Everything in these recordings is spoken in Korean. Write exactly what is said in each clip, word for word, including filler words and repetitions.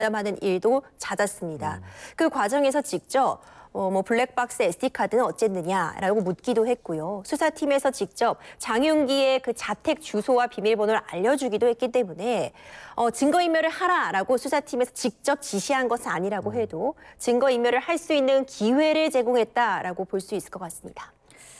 하는 일도 잦았습니다. 음. 그 과정에서 직접 어, 뭐 블랙박스 에스디카드는 어쨌느냐라고 묻기도 했고요. 수사팀에서 직접 장윤기의 그 자택 주소와 비밀번호를 알려주기도 했기 때문에 어, 증거인멸을 하라라고 수사팀에서 직접 지시한 것은 아니라고 해도 증거인멸을 할 수 있는 기회를 제공했다라고 볼 수 있을 것 같습니다.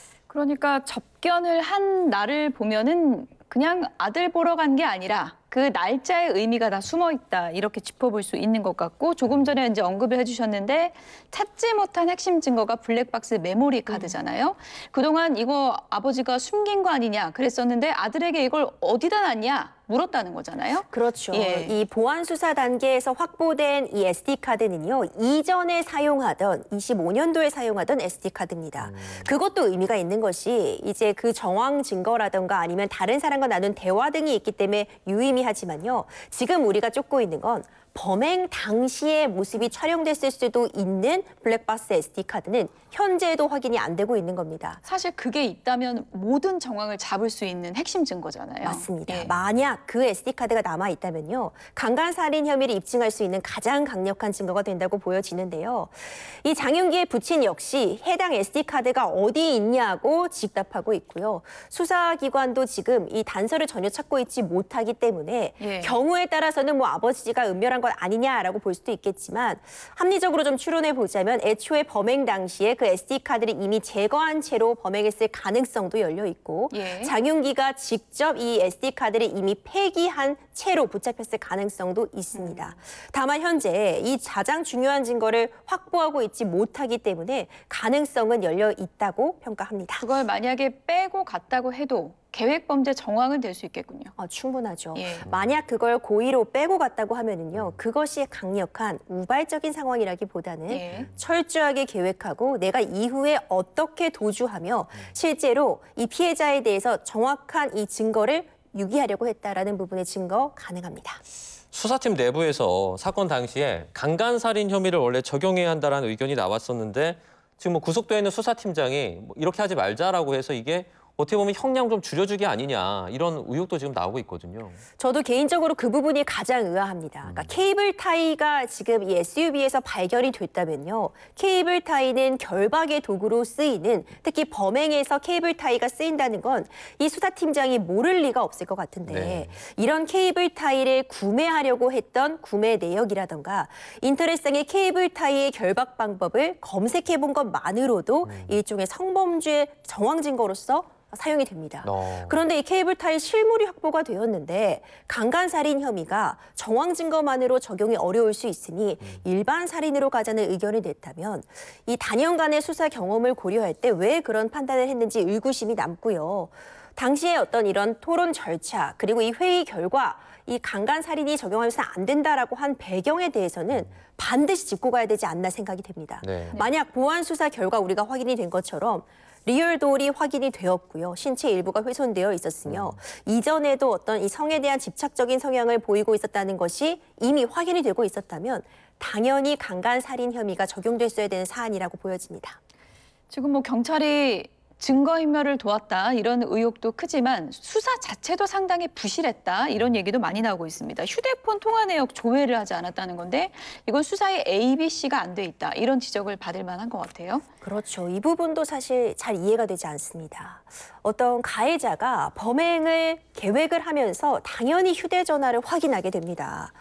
그러니까 접견을 한 날을 보면은 그냥 아들 보러 간 게 아니라 그 날짜의 의미가 다 숨어 있다 이렇게 짚어볼 수 있는 것 같고 조금 전에 이제 언급을 해주셨는데 찾지 못한 핵심 증거가 블랙박스 메모리 카드잖아요. 음. 그동안 이거 아버지가 숨긴 거 아니냐 그랬었는데 아들에게 이걸 어디다 놨냐 물었다는 거잖아요. 그렇죠. 예. 이 보안 수사 단계에서 확보된 이 에스디카드는요. 이전에 사용하던 이십오 년도에 사용하던 에스디카드입니다. 음. 그것도 의미가 있는 것이 이제 그 정황 증거라든가 아니면 다른 사람과 나눈 대화 등이 있기 때문에 유의미 하지만요. 지금 우리가 쫓고 있는 건 범행 당시의 모습이 촬영됐을 수도 있는 블랙박스 에스디카드는 현재도 확인이 안 되고 있는 겁니다. 사실 그게 있다면 모든 정황을 잡을 수 있는 핵심 증거잖아요. 맞습니다. 예. 만약 그 에스디카드가 남아있다면요. 강간살인 혐의를 입증할 수 있는 가장 강력한 증거가 된다고 보여지는데요. 이 장윤기의 부친 역시 해당 에스디카드가 어디 있냐고 직답하고 있고요. 수사기관도 지금 이 단서를 전혀 찾고 있지 못하기 때문에 예. 경우에 따라서는 뭐 아버지가 은멸한 것 아니냐라고 볼 수도 있겠지만 합리적으로 좀 추론해 보자면 애초에 범행 당시에 그 에스디카드를 이미 제거한 채로 범행했을 가능성도 열려 있고 예. 장윤기가 직접 이 에스디카드를 이미 폐기한 채로 붙잡혔을 가능성도 있습니다. 음. 다만 현재 이 가장 중요한 증거를 확보하고 있지 못하기 때문에 가능성은 열려 있다고 평가합니다. 그걸 만약에 빼고 갔다고 해도 계획범죄 정황은 될 수 있겠군요. 아, 충분하죠. 예. 만약 그걸 고의로 빼고 갔다고 하면은요, 그것이 강력한 우발적인 상황이라기보다는 예. 철저하게 계획하고 내가 이후에 어떻게 도주하며 실제로 이 피해자에 대해서 정확한 이 증거를 유기하려고 했다라는 부분의 증거 가능합니다. 수사팀 내부에서 사건 당시에 강간살인 혐의를 원래 적용해야 한다는 의견이 나왔었는데 지금 뭐 구속돼 있는 수사팀장이 뭐 이렇게 하지 말자라고 해서 이게 어떻게 보면 형량 좀 줄여주기 아니냐 이런 의혹도 지금 나오고 있거든요. 저도 개인적으로 그 부분이 가장 의아합니다. 그러니까 케이블 타이가 지금 이 에스유브이에서 발견이 됐다면요. 케이블 타이는 결박의 도구로 쓰이는 특히 범행에서 케이블 타이가 쓰인다는 건 이 수사팀장이 모를 리가 없을 것 같은데 네. 이런 케이블 타이를 구매하려고 했던 구매 내역이라던가 인터넷상의 케이블 타이의 결박 방법을 검색해 본 것만으로도 음. 일종의 성범죄 정황 증거로서 사용이 됩니다. 어. 그런데 이 케이블 타이 실물이 확보가 되었는데 강간살인 혐의가 정황 증거만으로 적용이 어려울 수 있으니 음. 일반 살인으로 가자는 의견을 냈다면 이 단연간의 수사 경험을 고려할 때 왜 그런 판단을 했는지 의구심이 남고요. 당시에 어떤 이런 토론 절차 그리고 이 회의 결과 이 강간살인이 적용하면서 안 된다라고 한 배경에 대해서는 반드시 짚고 가야 되지 않나 생각이 됩니다. 네. 만약 보안 수사 결과 우리가 확인이 된 것처럼 리얼돌이 확인이 되었고요. 신체 일부가 훼손되어 있었으며 음. 이전에도 어떤 이 성에 대한 집착적인 성향을 보이고 있었다는 것이 이미 확인이 되고 있었다면 당연히 강간살인 혐의가 적용됐어야 되는 사안이라고 보여집니다. 지금 뭐 경찰이 증거인멸을 도왔다 이런 의혹도 크지만 수사 자체도 상당히 부실했다 이런 얘기도 많이 나오고 있습니다. 휴대폰 통화 내역 조회를 하지 않았다는 건데 이건 수사에 에이 비 씨가 안 돼 있다 이런 지적을 받을 만한 것 같아요. 그렇죠. 이 부분도 사실 잘 이해가 되지 않습니다. 어떤 가해자가 범행을 계획을 하면서 당연히 휴대전화를 확인하게 됩니다.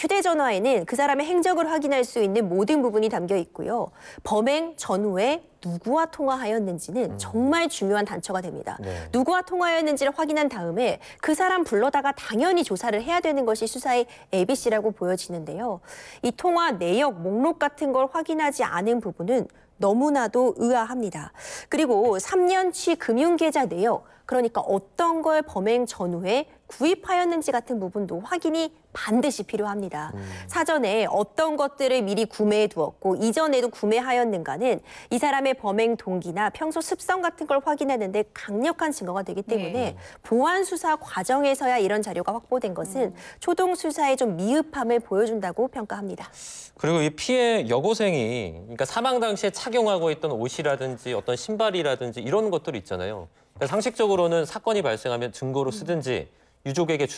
휴대전화에는 그 사람의 행적을 확인할 수 있는 모든 부분이 담겨 있고요. 범행 전후에 누구와 통화하였는지는 음. 정말 중요한 단초가 됩니다. 네. 누구와 통화하였는지를 확인한 다음에 그 사람 불러다가 당연히 조사를 해야 되는 것이 수사의 에이 비 씨라고 보여지는데요. 이 통화 내역 목록 같은 걸 확인하지 않은 부분은 너무나도 의아합니다. 그리고 삼 년치 금융계좌 내역, 그러니까 어떤 걸 범행 전후에 구입하였는지 같은 부분도 확인이 반드시 필요합니다. 음. 사전에 어떤 것들을 미리 구매해 두었고 이전에도 구매하였는가는 이 사람의 범행 동기나 평소 습성 같은 걸 확인하는데 강력한 증거가 되기 때문에 네. 보안 수사 과정에서야 이런 자료가 확보된 것은 음. 초동 수사의 좀 미흡함을 보여준다고 평가합니다. 그리고 이 피해 여고생이 그러니까 사망 당시에 착용하고 있던 옷이라든지 어떤 신발이라든지 이런 것들 있잖아요. 그러니까 상식적으로는 사건이 발생하면 증거로 쓰든지 유족에게